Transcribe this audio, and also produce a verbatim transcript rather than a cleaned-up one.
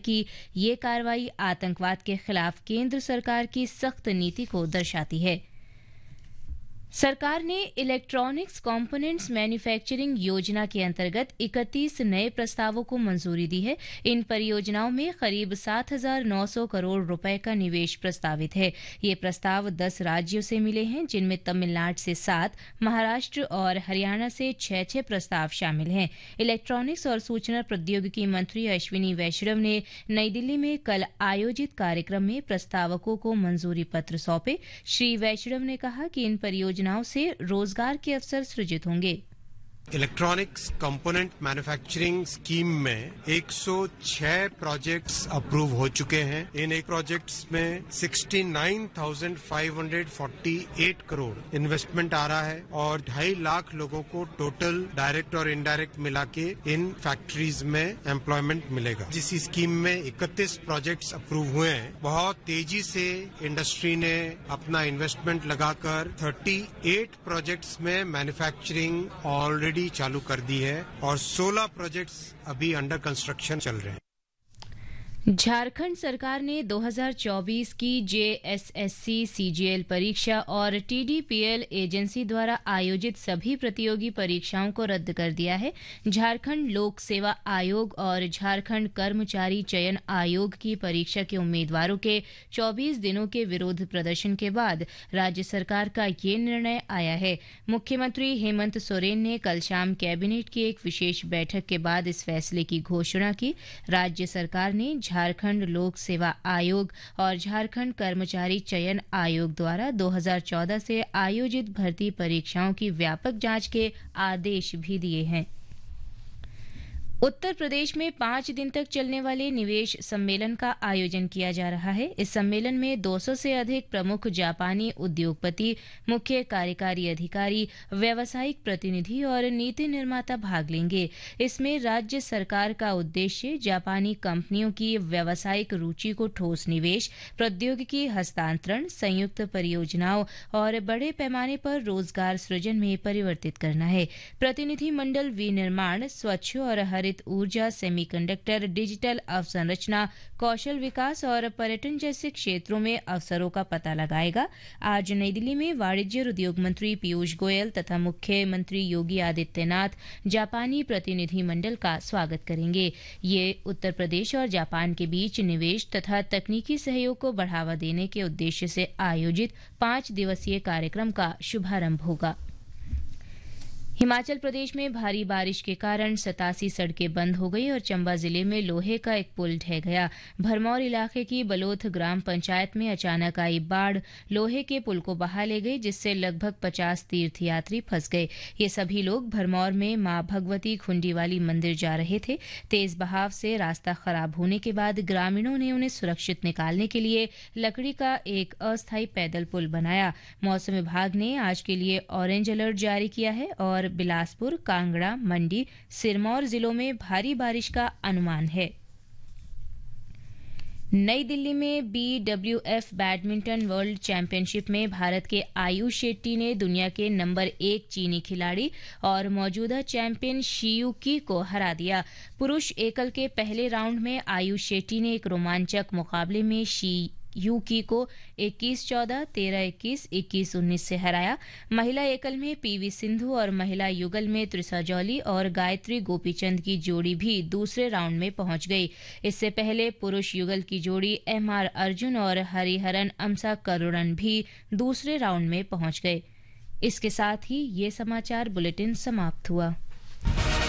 कि ये कार्रवाई आतंकवाद के खिलाफ केंद्र सरकार की सख्त नीति को दर्शाती है। सरकार ने इलेक्ट्रॉनिक्स कंपोनेंट्स मैन्युफैक्चरिंग योजना के अंतर्गत इकतीस नए प्रस्तावों को मंजूरी दी है। इन परियोजनाओं में करीब सात हजार नौ सौ करोड़ रुपए का निवेश प्रस्तावित है। ये प्रस्ताव दस राज्यों से मिले हैं, जिनमें तमिलनाडु से सात, महाराष्ट्र और हरियाणा से छह छह प्रस्ताव शामिल हैं। इलेक्ट्रॉनिक्स और सूचना प्रौद्योगिकी मंत्री अश्विनी वैष्णव ने नई दिल्ली में कल आयोजित कार्यक्रम में प्रस्तावकों को मंजूरी पत्र सौंपे। श्री वैष्णव ने कहा कि इन परियोजनाओं से रोजगार के अवसर सृजित होंगे। इलेक्ट्रॉनिक्स कंपोनेंट मैन्युफैक्चरिंग स्कीम में एक सौ छह प्रोजेक्ट्स अप्रूव हो चुके हैं। इन एक प्रोजेक्ट्स में उनहत्तर हज़ार पाँच सौ अड़तालीस करोड़ इन्वेस्टमेंट आ रहा है और ढाई लाख लोगों को टोटल डायरेक्ट और इनडायरेक्ट मिला के इन फैक्ट्रीज में एम्प्लॉयमेंट मिलेगा। जिस स्कीम में इकतीस प्रोजेक्ट्स अप्रूव हुए हैं, बहुत तेजी से इंडस्ट्री ने अपना इन्वेस्टमेंट लगाकर अड़तीस प्रोजेक्ट्स में मैन्युफैक्चरिंग ऑलरेडी चालू कर दी है और सोलह प्रोजेक्ट्स अभी अंडर कंस्ट्रक्शन चल रहे हैं। झारखंड सरकार ने दो हज़ार चौबीस की जेएसएससी सीजीएल परीक्षा और टीडीपीएल एजेंसी द्वारा आयोजित सभी प्रतियोगी परीक्षाओं को रद्द कर दिया है। झारखंड लोक सेवा आयोग और झारखंड कर्मचारी चयन आयोग की परीक्षा के उम्मीदवारों के चौबीस दिनों के विरोध प्रदर्शन के बाद राज्य सरकार का ये निर्णय आया है। मुख्यमंत्री हेमंत सोरेन ने कल शाम कैबिनेट की एक विशेष बैठक के बाद इस फैसले की घोषणा की। राज्य सरकार ने झारखंड लोक सेवा आयोग और झारखंड कर्मचारी चयन आयोग द्वारा दो हज़ार चौदह से आयोजित भर्ती परीक्षाओं की व्यापक जांच के आदेश भी दिए हैं। उत्तर प्रदेश में पांच दिन तक चलने वाले निवेश सम्मेलन का आयोजन किया जा रहा है। इस सम्मेलन में दो सौ से अधिक प्रमुख जापानी उद्योगपति, मुख्य कार्यकारी अधिकारी, व्यावसायिक प्रतिनिधि और नीति निर्माता भाग लेंगे। इसमें राज्य सरकार का उद्देश्य जापानी कंपनियों की व्यावसायिक रुचि को ठोस निवेश, प्रौद्योगिकी हस्तांतरण, संयुक्त परियोजनाओं और बड़े पैमाने पर रोजगार सृजन में परिवर्तित करना है। प्रतिनिधि मंडल विनिर्माण, स्वच्छ और हरित ऊर्जा, सेमीकंडक्टर, डिजिटल अवसंरचना, कौशल विकास और पर्यटन जैसे क्षेत्रों में अवसरों का पता लगाएगा। आज नई दिल्ली में वाणिज्य और उद्योग मंत्री पीयूष गोयल तथा मुख्यमंत्री योगी आदित्यनाथ जापानी प्रतिनिधि मंडल का स्वागत करेंगे। ये उत्तर प्रदेश और जापान के बीच निवेश तथा तकनीकी सहयोग को बढ़ावा देने के उद्देश्य से आयोजित पांच दिवसीय कार्यक्रम का शुभारंभ होगा। हिमाचल प्रदेश में भारी बारिश के कारण सतासी सड़कें बंद हो गई और चंबा जिले में लोहे का एक पुल ढह गया। भरमौर इलाके की बलोथ ग्राम पंचायत में अचानक आई बाढ़ लोहे के पुल को बहा ले गई, जिससे लगभग पचास तीर्थयात्री फंस गए। ये सभी लोग भरमौर में मां भगवती खुंडीवाली मंदिर जा रहे थे। तेज बहाव से रास्ता खराब होने के बाद ग्रामीणों ने उन्हें सुरक्षित निकालने के लिए लकड़ी का एक अस्थायी पैदल पुल बनाया। मौसम विभाग ने आज के लिए ऑरेंज अलर्ट जारी किया है और बिलासपुर, कांगड़ा, मंडी, सिरमौर जिलों में भारी बारिश का अनुमान है। नई दिल्ली में बीडब्ल्यूएफ बैडमिंटन वर्ल्ड चैंपियनशिप में भारत के आयुष शेट्टी ने दुनिया के नंबर एक चीनी खिलाड़ी और मौजूदा चैंपियन शियू की को हरा दिया। पुरुष एकल के पहले राउंड में आयुष शेट्टी ने एक रोमांचक मुकाबले में शी यूकी को इक्कीस चौदह, तेरह इक्कीस, इक्कीस उन्नीस से हराया। महिला एकल में पीवी सिंधु और महिला युगल में त्रिसा जौली और गायत्री गोपीचंद की जोड़ी भी दूसरे राउंड में पहुंच गई। इससे पहले पुरुष युगल की जोड़ी एमआर अर्जुन और हरिहरन अमसा करुणन भी दूसरे राउंड में पहुंच गए। इसके साथ ही ये समाचार बुलेटिन समाप्त हुआ।